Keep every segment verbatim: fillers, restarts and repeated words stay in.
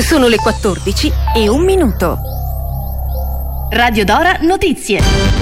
Sono le quattordici e un minuto. Radio Dora Notizie.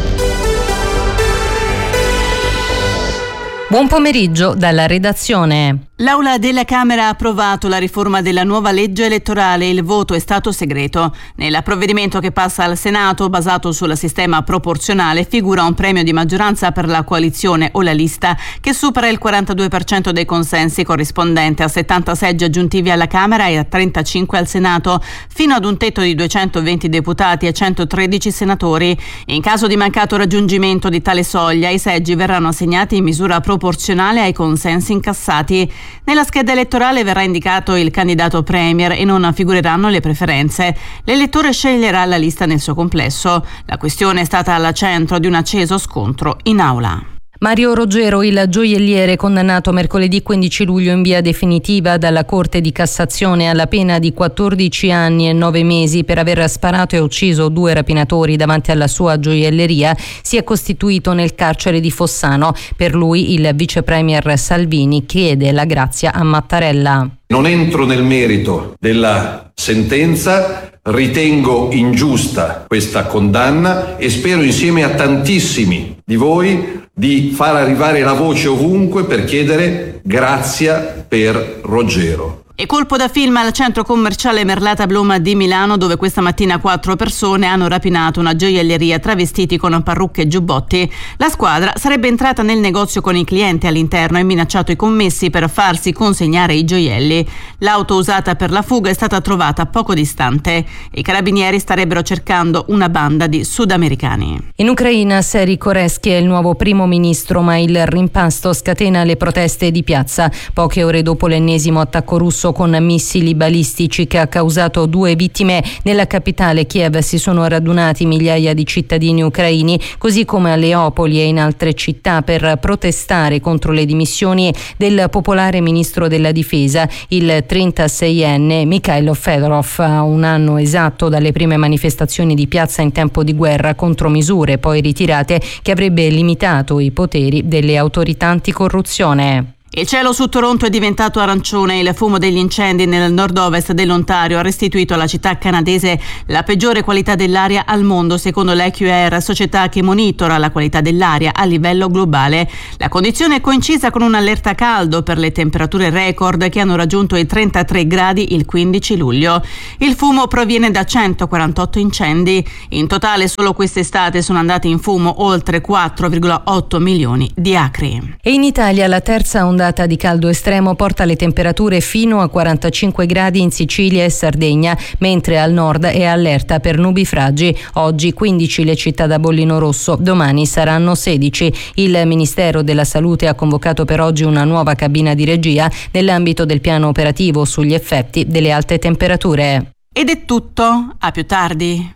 Buon pomeriggio dalla redazione. L'Aula della Camera ha approvato la riforma della nuova legge elettorale. Il voto è stato segreto. Nel provvedimento che passa al Senato, basato sul sistema proporzionale, figura un premio di maggioranza per la coalizione o la lista che supera il quarantadue per cento dei consensi, corrispondente a settanta seggi aggiuntivi alla Camera e a trentacinque al Senato, fino ad un tetto di duecentoventi deputati e centotredici senatori. In caso di mancato raggiungimento di tale soglia, i seggi verranno assegnati in misura proporzionale ai consensi incassati. Nella scheda elettorale verrà indicato il candidato premier e non figureranno le preferenze. L'elettore sceglierà la lista nel suo complesso. La questione è stata al centro di un acceso scontro in aula. Mario Roggero, il gioielliere condannato mercoledì quindici luglio in via definitiva dalla Corte di Cassazione alla pena di quattordici anni e nove mesi per aver sparato e ucciso due rapinatori davanti alla sua gioielleria, si è costituito nel carcere di Fossano. Per lui il vice premier Salvini chiede la grazia a Mattarella. Non entro nel merito della sentenza, ritengo ingiusta questa condanna e spero insieme a tantissimi di voi di far arrivare la voce ovunque per chiedere grazia per Roggero. E colpo da film al centro commerciale Merlata Blum di Milano, dove questa mattina quattro persone hanno rapinato una gioielleria travestiti con parrucche e giubbotti. La squadra sarebbe entrata nel negozio con i clienti all'interno e minacciato i commessi per farsi consegnare i gioielli. L'auto usata per la fuga è stata trovata poco distante. I carabinieri starebbero cercando una banda di sudamericani. In Ucraina Seri Koresky è il nuovo primo ministro, ma il rimpasto scatena le proteste di piazza. Poche ore dopo l'ennesimo attacco russo con missili balistici che ha causato due vittime nella capitale Kiev, si sono radunati migliaia di cittadini ucraini, così come a Leopoli e in altre città, per protestare contro le dimissioni del popolare ministro della difesa, il trentaseienne Mikhailo Fedorov, a un anno esatto dalle prime manifestazioni di piazza in tempo di guerra contro misure poi ritirate che avrebbe limitato i poteri delle autorità anticorruzione. Il cielo su Toronto è diventato arancione. Il fumo degli incendi nel nord-ovest dell'Ontario ha restituito alla città canadese la peggiore qualità dell'aria al mondo, secondo l'A Q A R, società che monitora la qualità dell'aria a livello globale. La condizione è coincisa con un'allerta caldo per le temperature record che hanno raggiunto i trentatré gradi il quindici luglio. Il fumo proviene da centoquarantotto incendi. In totale solo quest'estate sono andati in fumo oltre quattro virgola otto milioni di acri. E in Italia la terza onda di caldo estremo porta le temperature fino a quarantacinque gradi in Sicilia e Sardegna, mentre al nord è allerta per nubifragi. Oggi quindici le città da bollino rosso, domani saranno sedici. Il Ministero della Salute ha convocato per oggi una nuova cabina di regia nell'ambito del piano operativo sugli effetti delle alte temperature. Ed è tutto, a più tardi.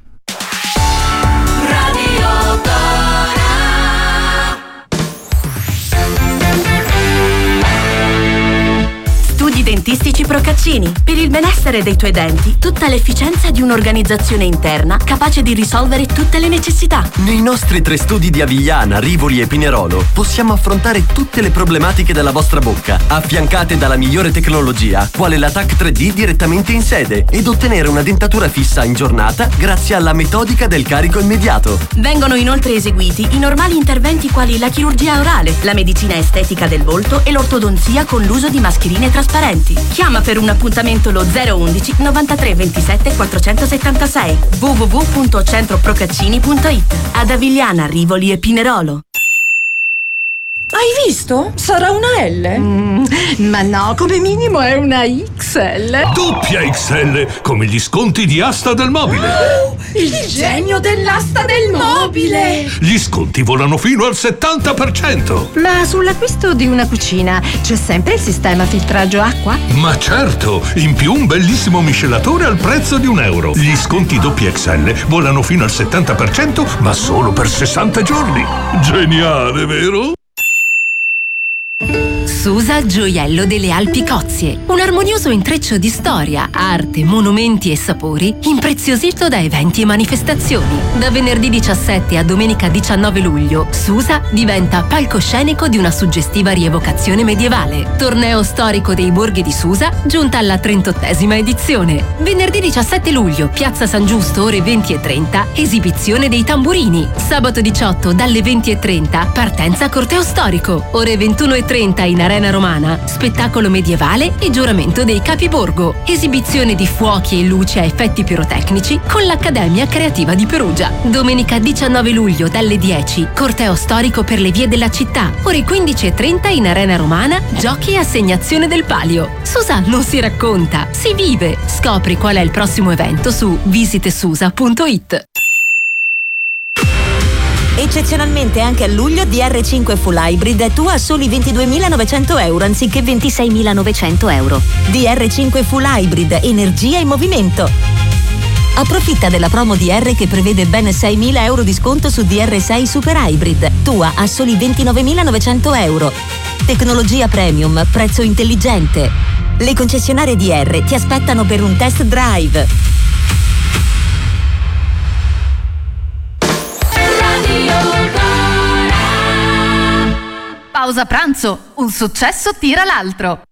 Dentistici Procaccini. Per il benessere dei tuoi denti, tutta l'efficienza di un'organizzazione interna capace di risolvere tutte le necessità. Nei nostri tre studi di Avigliana, Rivoli e Pinerolo possiamo affrontare tutte le problematiche della vostra bocca, affiancate dalla migliore tecnologia, quale la T A C tre D direttamente in sede, ed ottenere una dentatura fissa in giornata grazie alla metodica del carico immediato. Vengono inoltre eseguiti i normali interventi quali la chirurgia orale, la medicina estetica del volto e l'ortodonzia con l'uso di mascherine trasparenti. Chiama per un appuntamento lo zero undici novantatré ventisette quattrocentosettantasei w w w punto centroprocaccini punto it. Ad Avigliana, Rivoli e Pinerolo. Hai visto? Sarà una L. Mm, ma no, come minimo è una X L. Doppia X L, come gli sconti di Asta del Mobile. Oh, il genio dell'asta del mobile. Gli sconti volano fino al settanta per cento. Ma sull'acquisto di una cucina c'è sempre il sistema filtraggio acqua? Ma certo, in più un bellissimo miscelatore al prezzo di un euro. Gli sconti doppia X L volano fino al settanta per cento, ma solo per sessanta giorni. Geniale, vero? Susa Gioiello delle Alpi Cozie, un armonioso intreccio di storia, arte, monumenti e sapori impreziosito da eventi e manifestazioni. Da venerdì diciassette a domenica diciannove luglio, Susa diventa palcoscenico di una suggestiva rievocazione medievale. Torneo storico dei borghi di Susa, giunta alla trentottesima edizione. Venerdì diciassette luglio, Piazza San Giusto, ore venti e trenta, esibizione dei tamburini. Sabato diciotto, dalle venti e trenta, partenza corteo storico. Ore ventuno e trenta in Arena Romana, spettacolo medievale e giuramento dei capiborgo. Esibizione di fuochi e luci a effetti pirotecnici con l'Accademia Creativa di Perugia. Domenica diciannove luglio dalle dieci, corteo storico per le vie della città. Ore quindici e trenta in Arena Romana, giochi e assegnazione del palio. Susa non si racconta, si vive. Scopri qual è il prossimo evento su visitesusa punto it. Eccezionalmente anche a luglio D R cinque Full Hybrid tu a soli ventiduemilanovecento euro anziché ventiseimilanovecento euro. D R cinque Full Hybrid, energia in movimento. Approfitta della promo D R che prevede ben seimila euro di sconto su D R sei Super Hybrid, tua a soli ventinovemilanovecento euro. Tecnologia premium, prezzo intelligente. Le concessionarie D R ti aspettano per un test drive. Pausa pranzo, un successo tira l'altro.